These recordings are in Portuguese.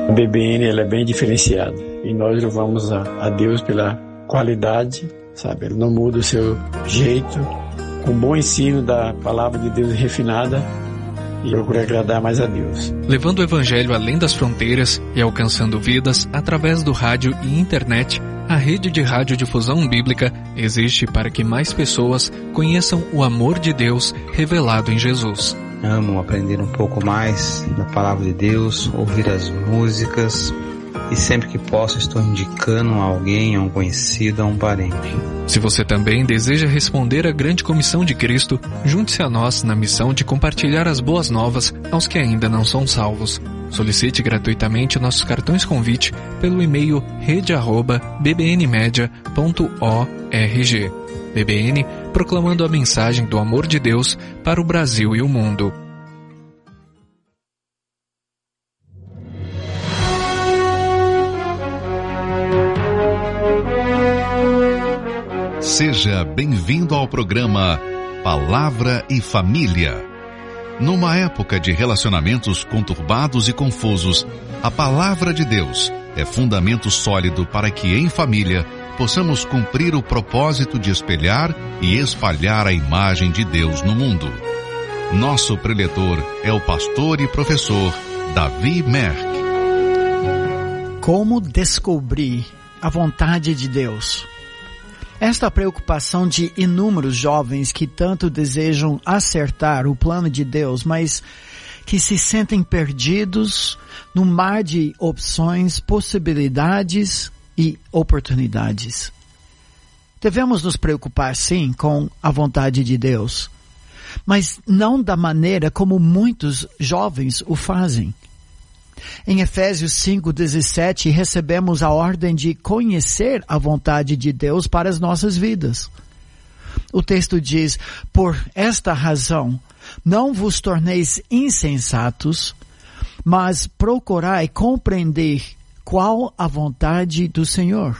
A BBN ela é bem diferenciada e nós louvamos a Deus pela qualidade, sabe? Ele não muda o seu jeito, com bom ensino da palavra de Deus refinada, e procura agradar mais a Deus. Levando o Evangelho além das fronteiras e alcançando vidas através do rádio e internet, a rede de radiodifusão bíblica existe para que mais pessoas conheçam o amor de Deus revelado em Jesus. Amo aprender um pouco mais da palavra de Deus, ouvir as músicas, e sempre que posso estou indicando a alguém, a um conhecido, a um parente. Se você também deseja responder à grande comissão de Cristo, junte-se a nós na missão de compartilhar as boas novas aos que ainda não são salvos. Solicite gratuitamente nossos cartões convite pelo e-mail rede@bbnmedia.org. BBN, proclamando a mensagem do amor de Deus para o Brasil e o mundo. Seja bem-vindo ao programa Palavra e Família. Numa época de relacionamentos conturbados e confusos, a Palavra de Deus é fundamento sólido para que, em família, possamos cumprir o propósito de espelhar e espalhar a imagem de Deus no mundo. Nosso preletor é o pastor e professor Davi Merck. Como descobrir a vontade de Deus? Esta preocupação de inúmeros jovens que tanto desejam acertar o plano de Deus, mas que se sentem perdidos no mar de opções, possibilidades e oportunidades. Devemos nos preocupar, sim, com a vontade de Deus, mas não da maneira como muitos jovens o fazem. Em Efésios 5:17, recebemos a ordem de conhecer a vontade de Deus para as nossas vidas. O texto diz: por esta razão, não vos torneis insensatos, mas procurai compreender qual a vontade do Senhor.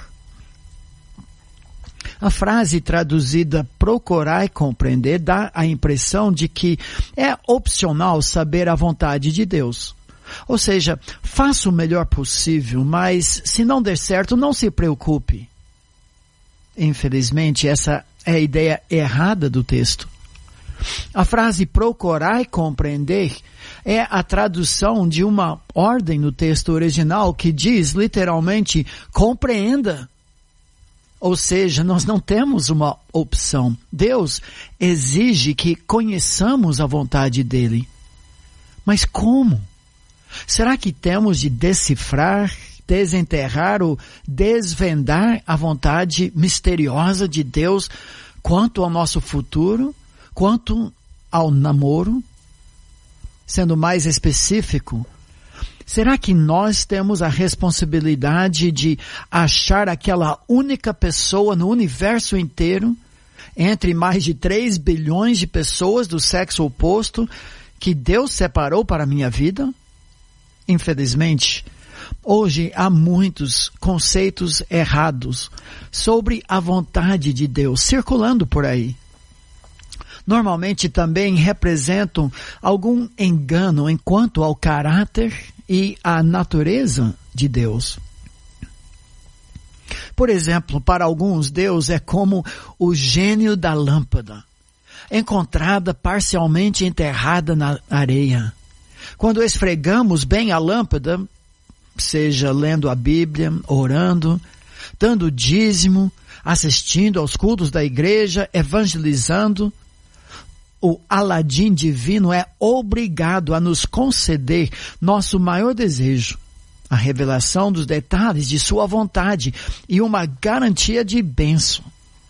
A frase traduzida procurai compreender dá a impressão de que é opcional saber a vontade de Deus. Ou seja, faça o melhor possível, mas se não der certo, não se preocupe. Infelizmente, essa é a ideia errada do texto. A frase procurar compreender é a tradução de uma ordem no texto original que diz literalmente compreenda. Ou seja, nós não temos uma opção. Deus exige que conheçamos a vontade dele. Mas como? Será que temos de decifrar, desenterrar ou desvendar a vontade misteriosa de Deus quanto ao nosso futuro, quanto ao namoro? Sendo mais específico, será que nós temos a responsabilidade de achar aquela única pessoa no universo inteiro, entre mais de 3 bilhões de pessoas do sexo oposto, que Deus separou para a minha vida? Infelizmente, hoje há muitos conceitos errados sobre a vontade de Deus circulando por aí. Normalmente também representam algum engano quanto ao caráter e à natureza de Deus. Por exemplo, para alguns, Deus é como o gênio da lâmpada, encontrada parcialmente enterrada na areia. Quando esfregamos bem a lâmpada, seja lendo a Bíblia, orando, dando dízimo, assistindo aos cultos da igreja, evangelizando, o Aladim divino é obrigado a nos conceder nosso maior desejo, a revelação dos detalhes de sua vontade e uma garantia de bênção.